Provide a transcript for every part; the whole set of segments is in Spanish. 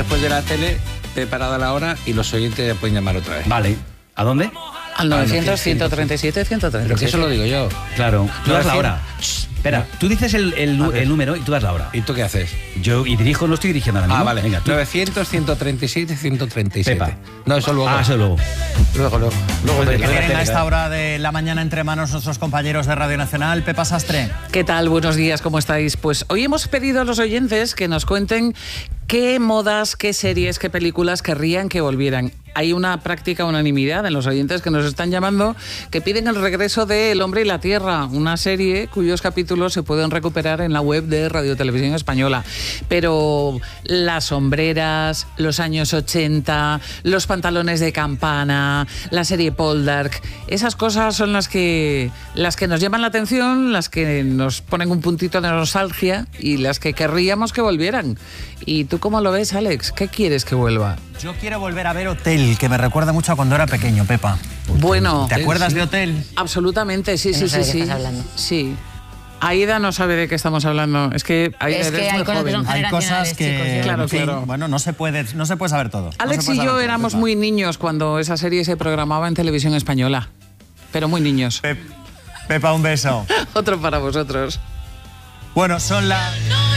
después de la tele, he parado la hora y los oyentes ya pueden llamar otra vez. Vale. ¿A dónde? Al 900-137-137. Pero que eso lo digo yo. Claro. Tú das la hora. Espera, tú dices el número y tú das la hora. ¿Y tú qué haces? Yo dirijo, no estoy dirigiendo ahora mismo. Vale. Venga, tú. 900-137-137. Pepa. No, eso luego. Eso luego. Luego. ¿Qué tienen a esta hora de la mañana entre manos nuestros compañeros de Radio Nacional? Pepa Sastre. ¿Qué tal? Buenos días, ¿cómo estáis? Pues hoy hemos pedido a los oyentes que nos cuenten qué modas, qué series, qué películas querrían que volvieran. Hay una práctica unanimidad en los oyentes que nos están llamando que piden el regreso de El hombre y la tierra, una serie cuyos capítulos se pueden recuperar en la web de Radio Televisión Española. Pero las sombreras, los años 80, los pantalones de campana, la serie Poldark, esas cosas son las que nos llaman la atención, las que nos ponen un puntito de nostalgia y las que querríamos que volvieran. ¿Y tú cómo lo ves, Alex? ¿Qué quieres que vuelva? Yo quiero volver a ver Hotel, que me recuerda mucho a cuando era pequeño, Pepa. Bueno. ¿Te acuerdas de Hotel? Absolutamente, sí. No sé de qué estás hablando. Sí. Aida no sabe de qué estamos hablando. Es que Aida Es que eres hay muy cosas que joven. son Hay cosas que, chicos, ¿eh? Claro, en fin, claro. bueno, no se puede saber todo. Alex y yo éramos muy niños cuando esa serie se programaba en Televisión Española. Pero muy niños. Pepa, un beso. Otro para vosotros. Bueno, son las...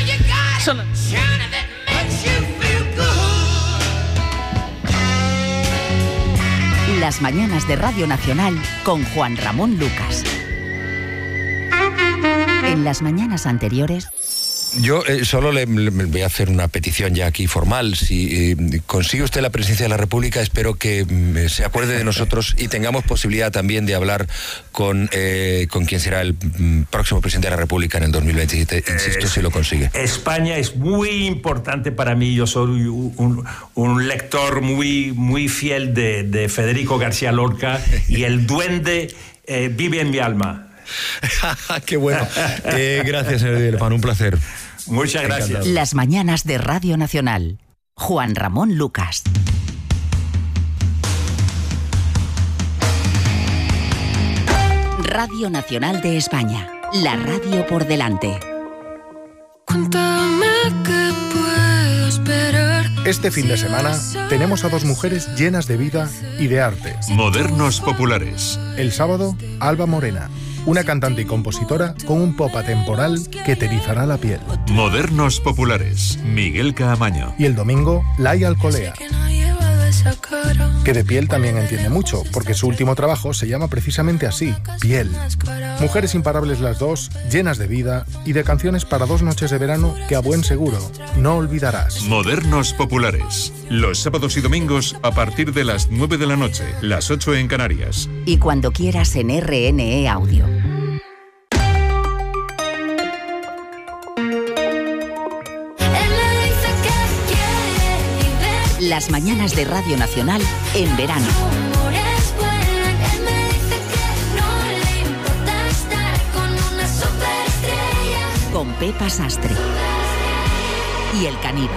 Las mañanas de Radio Nacional con Juan Ramón Lucas. En las mañanas anteriores... Yo solo le voy a hacer una petición ya aquí formal. Si consigue usted la presidencia de la República, espero que se acuerde de nosotros y tengamos posibilidad también de hablar con quien será el próximo presidente de la República en el 2027. Insisto, si lo consigue. España es muy importante para mí. Yo soy un lector muy fiel de Federico García Lorca y el duende vive en mi alma. Qué bueno. Gracias, señor Villalpán, un placer. Muchas gracias. Las mañanas de Radio Nacional. Juan Ramón Lucas. Radio Nacional de España. La radio por delante. Cuéntame qué puedo esperar. Este fin de semana tenemos a dos mujeres llenas de vida y de arte. Modernos populares. El sábado, Alba Morena, una cantante y compositora con un pop atemporal que te erizará la piel. Modernos populares. Miguel Caamaño. Y el domingo, Laia Alcolea, que de piel también entiende mucho, porque su último trabajo se llama precisamente así, Piel. Mujeres imparables las dos, llenas de vida y de canciones para 2 noches de verano que a buen seguro no olvidarás. Modernos populares. Los sábados y domingos a partir de las 9 de la noche, las 8 en Canarias. Y cuando quieras en RNE Audio. Las mañanas de Radio Nacional en verano. Con Pepa Sastre. Y el caníbal.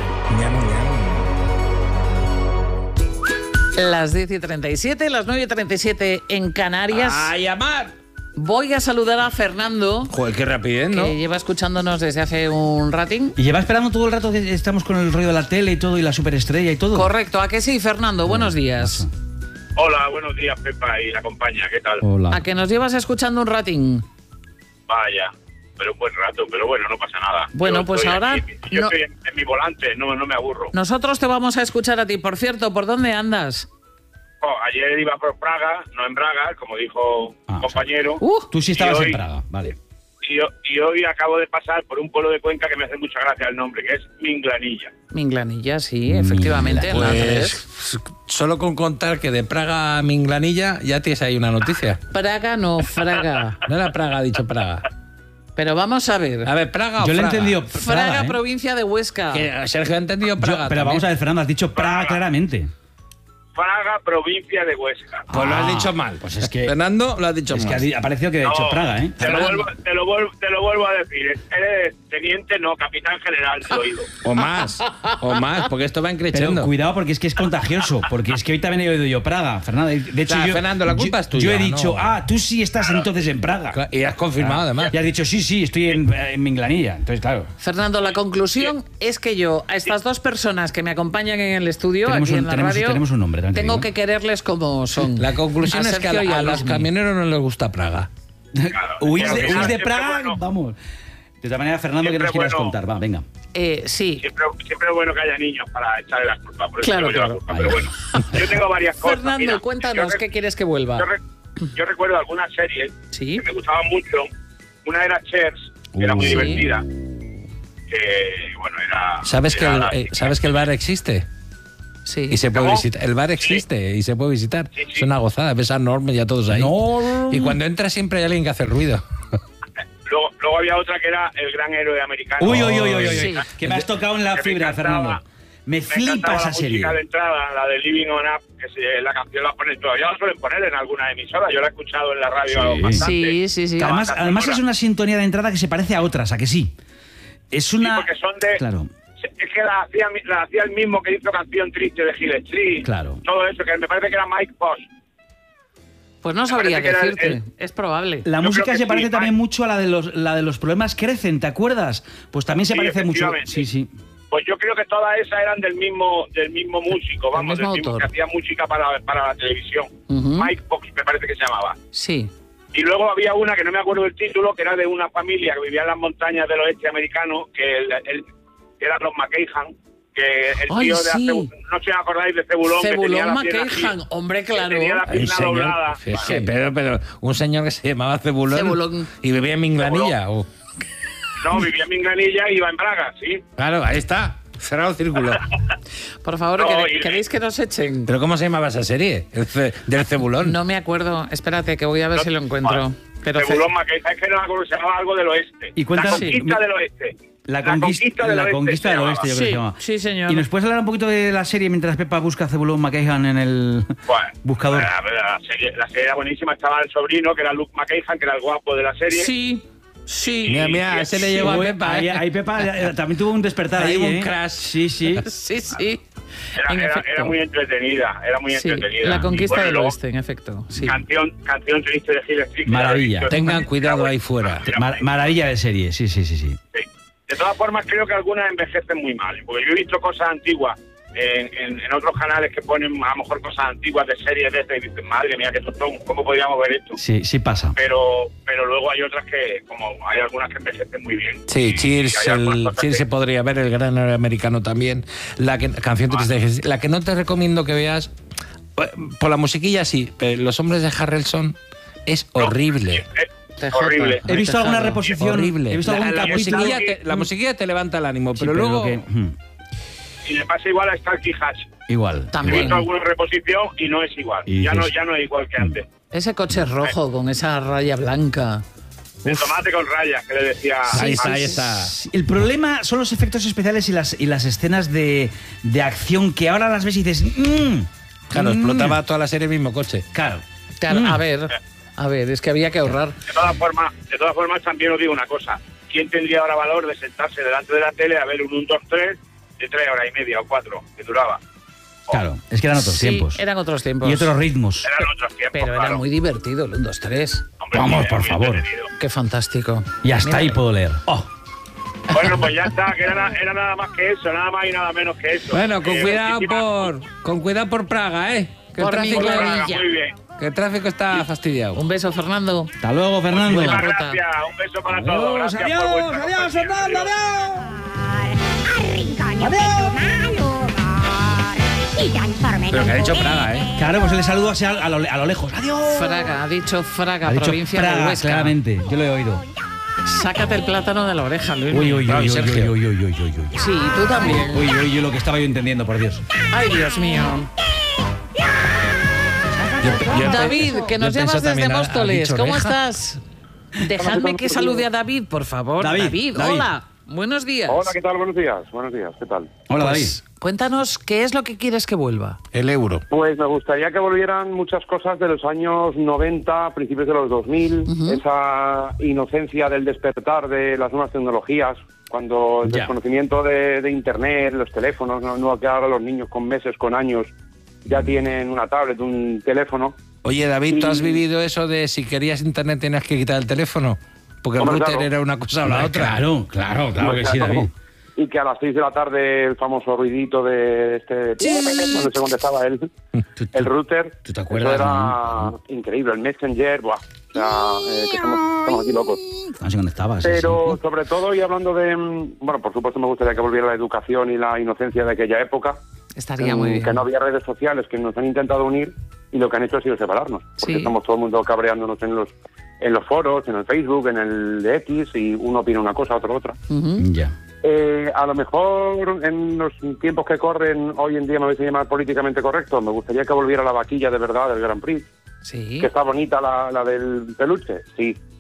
Las 10:37, las 9:37 en Canarias. ¡A llamar! Voy a saludar a Fernando. Joder, qué rapidez, ¿no? Que lleva escuchándonos desde hace un ratín. Y lleva esperando todo el rato que estamos con el rollo de la tele y todo, y la superestrella y todo. Correcto, ¿a que sí, Fernando? Buenos días. Hola, buenos días, Pepa y la compañía, ¿qué tal? Hola. ¿A que nos llevas escuchando un ratín? Vaya, pero un buen rato, pero bueno, no pasa nada. Bueno, Yo pues estoy ahora... aquí, yo estoy en mi volante, no me aburro. Nosotros te vamos a escuchar a ti. Por cierto, ¿por dónde andas? Ayer iba por Praga, no en Braga, como dijo un compañero. Tú sí estabas hoy, en Praga, vale. Y hoy acabo de pasar por un pueblo de Cuenca que me hace mucha gracia el nombre, que es Minglanilla. Minglanilla, sí, efectivamente. En la 3. Pues solo con contar que de Praga a Minglanilla ya tienes ahí una noticia. Praga no, Fraga. No era Praga, ha dicho Praga. Pero vamos a ver. A ver, ¿Praga o Yo le he Fraga? entendido Fraga, provincia de Huesca. Que Sergio ha entendido Praga. Pero vamos a ver, Fernando, has dicho Praga claramente. Praga, provincia de Huesca. Pues lo has dicho mal. Pues es que... Fernando, lo has dicho Es mal. que ha parecido que ha dicho Praga, ¿eh? Te lo vuelvo a decir. Eres teniente, no, capitán general, te lo oído. O más, porque esto va Pero increciendo. cuidado porque es que es contagioso, porque es que hoy también he oído yo Praga, Fernando. De hecho, Fernando, la culpa es tuya. Yo he dicho, ¿no? tú sí estás entonces en Praga. Claro, y has confirmado además. Y has dicho, sí, estoy en Minglanilla. Entonces, claro. Fernando, la conclusión es que yo, a estas dos personas que me acompañan en el estudio, Tenemos aquí un- en la tenemos- radio, tenemos un nombre, también te tengo digo. que quererles como son. La conclusión es que Sergio y a los Luismi. camioneros no les gusta Praga. ¿Huís de Siempre Praga? bueno. Vamos. De todas maneras, Fernando, ¿qué Siempre nos quieras bueno. contar? Va, venga. Sí. Siempre es bueno que haya niños para echarle las culpas. Por eso Claro, digo yo la claro. culpa, pero bueno. Yo tengo varias cosas. Fernando, Mira, cuéntanos, ¿qué quieres que vuelva? Yo recuerdo algunas series que me gustaban mucho. Una era Cheers, que era muy Sí. divertida. Que, bueno, era... ¿Sabes que era ¿sabes que el bar existe? Sí. Y se puede ¿Cómo? visitar. El bar existe y se puede visitar. Es una gozada, ves a Norm y a todos ahí. Y cuando entras siempre hay alguien que hace ruido. Luego había otra que era El Gran Héroe Americano. Uy, Sí. que me has tocado en la Que me fibra, encantaba. Fernando. Me encantaba flipa esa la serie. música de entrada, la de Living On Up, que la canción la ponen todavía, la suelen poner en algunas emisoras. Yo la he escuchado en la radio bastante. Sí. Que además es una sintonía de entrada que se parece a otras, ¿a que sí? Es una... Sí, porque son de... Claro. Es que la hacía el mismo que hizo Canción Triste de Hill Street. Claro. Todo eso, que me parece que era Mike Post. Pues no sabría parece que era decirte. Es probable. La Yo música creo que se parece sí, también mucho a la de los problemas crecen, ¿te acuerdas? Pues también se Sí, parece mucho. efectivamente. Sí. Pues yo creo que todas esas eran del mismo músico, vamos, mismo del mismo autor. que hacía música para la televisión. Ujú. Mike Fox me parece que se llamaba. Sí. Y luego había una que no me acuerdo del título, que era de una familia que vivía en las montañas del oeste americano, que eran los McKayhan, que el Ay, tío de sí. no sé si os acordáis de Cebulón, que tenía Cebulón la pierna McKayhan, así, hombre, que claro. tenía la pierna doblada. Pero un señor que se llamaba Cebulón, Cebulón. y vivía en Minglanilla. No, vivía en Minglanilla y iba en Braga, sí. Claro, ahí está. Cerrado el círculo. Por favor, No, ¿queréis que nos echen? ¿Pero cómo se llamaba esa serie? Del Cebulón. No me acuerdo. Espérate, que voy a ver si lo encuentro. Pero Cebulón McKayhan, es que no me acuerdo, se llamaba algo del oeste. Y cuéntanos- La conquista Sí. del oeste. La conquista del oeste, yo creo que se llama. Sí, señor. ¿Y nos puedes hablar un poquito de la serie mientras Pepa busca a Cebulón McKayhan en el buscador? La serie era buenísima, estaba el sobrino, que era Luke McKayhan, que era el guapo de la serie. Sí. Mira, ese le llegó a Uy, Pepa. ahí Pepa también tuvo un despertar Ahí ahí, hubo un ¿eh? crash. Sí. Sí. Era muy entretenida, Sí, entretenida. la conquista Y bueno, del luego, oeste, en efecto. Sí. Canción triste de Hill Street. Maravilla. Tengan cuidado ahí fuera. Maravilla de serie, sí. De todas formas, creo que algunas envejecen muy mal, porque yo he visto cosas antiguas en otros canales que ponen a lo mejor cosas antiguas de series de estas y dicen, madre mía, qué tostón, ¿cómo podríamos ver esto? Sí pasa. Pero luego hay otras que, como hay algunas que envejecen muy bien. Sí, Cheers, hay algunas cosas Cheers que- se podría ver, El Gran Héroe Americano también. Canción triste. La que no te recomiendo que veas, por la musiquilla sí, pero Los Hombres de Harrelson es horrible. Horrible. He visto alguna reposición. Horrible. He visto algún La capítulo. musiquilla te levanta el ánimo, Sí, pero luego... Y le pasa igual a Starkey Hatch. Igual. He visto alguna reposición y no es igual. Y Ya dices- no es igual que antes. Ese coche rojo con esa raya blanca. El tomate con rayas, que le decía... Ahí está. El problema son los efectos especiales y las escenas de acción que ahora las ves y dices. Claro, explotaba toda la serie el mismo coche. Claro. Claro, a ver, es que había que ahorrar. De todas formas, también os digo una cosa. ¿Quién tendría ahora valor de sentarse delante de la tele a ver un 1, 2, 3 de 3 horas y media o 4 que duraba? Claro, es que eran otros Sí, tiempos. eran otros tiempos. Y otros ritmos. Eran otros tiempos, Pero era claro. muy divertido el 1, 2, 3. Hombre, Vamos, era por muy favor. entretenido. Qué fantástico. Y hasta Mira, ahí puedo leer. Oh. Bueno, pues ya está, que era nada más que eso, nada más y nada menos que eso. Bueno, con muchísimas- cuidado por Praga, ¿eh? Que el Por tráfico, Minglanilla. Muy bien. que el tráfico está fastiadiado. Un beso, Fernando. Hasta luego, Fernando. Muchas Ruta. gracias, un beso para todos. Gracias por Adiós, vuestra adiós, compañía. Fernando, Pero que ha dicho Praga, ¿eh? Claro, pues le saludo así a lo lejos. Adiós. Fraga, ha dicho Fraga, Ha dicho provincia de Praga, Huesca. claramente. Yo lo he oído. Sácate el plátano de la oreja, Luis. Sergio. Uy. Sí, tú también. Uy, lo que estaba yo entendiendo, por Dios. Ay, Dios mío. David, que nos yo pienso llamas desde también, Móstoles. ¿ha dicho ¿Cómo oreja? estás? Dejadme que salude a David, por favor. David, hola. Buenos días. Hola, ¿qué tal? Buenos días, ¿qué tal? Hola, Pues, cuéntanos, ¿qué es lo que quieres que vuelva? El euro. Pues me gustaría que volvieran muchas cosas de los años 90, principios de los 2000, esa inocencia del despertar de las nuevas tecnologías, cuando el desconocimiento de Internet, los teléfonos, no que ahora los niños con meses, con años, ya tienen una tablet, un teléfono. Oye, David, ¿tú has vivido eso de si querías Internet tenías que quitar el teléfono? Porque el router era una cosa o la otra. Claro que sí, David. Y que a las 6 de la tarde el famoso ruidito de cuando se contestaba el router, ¿tú te acuerdas? Eso era increíble, el Messenger, ¡buah! O sea, que estamos aquí locos. No sé dónde estabas. Pero sobre todo, y hablando de... Bueno, por supuesto me gustaría que volviera la educación y la inocencia de aquella época. Estaría muy bien. Que no había redes sociales que nos han intentado unir y lo que han hecho ha sido separarnos. Porque estamos todo el mundo cabreándonos en los foros, en el Facebook, en el de X, y uno opina una cosa, otro otra. Ya. A lo mejor en los tiempos que corren hoy en día, me vais a llamar políticamente correcto, me gustaría que volviera la vaquilla de verdad del Grand Prix. Sí. Que está bonita la del peluche, sí.